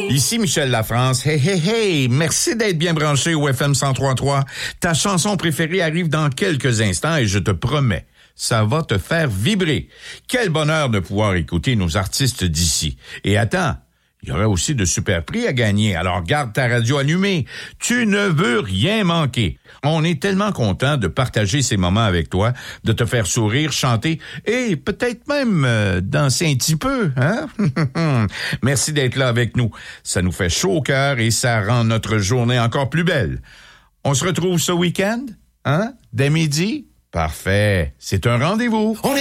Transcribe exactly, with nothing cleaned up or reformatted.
Ici Michel Lafrance. Hey, hey, hey! Merci d'être bien branché au F M cent trois point trois. Ta chanson préférée arrive dans quelques instants et je te promets, ça va te faire vibrer. Quel bonheur de pouvoir écouter nos artistes d'ici. Et attends, il y aura aussi de super prix à gagner, alors garde ta radio allumée. Tu ne veux rien manquer. On est tellement content de partager ces moments avec toi, de te faire sourire, chanter et peut-être même euh, danser un petit peu, hein? Merci d'être là avec nous. Ça nous fait chaud au cœur et ça rend notre journée encore plus belle. On se retrouve ce week-end, hein? Dès midi? Parfait. C'est un rendez-vous. On est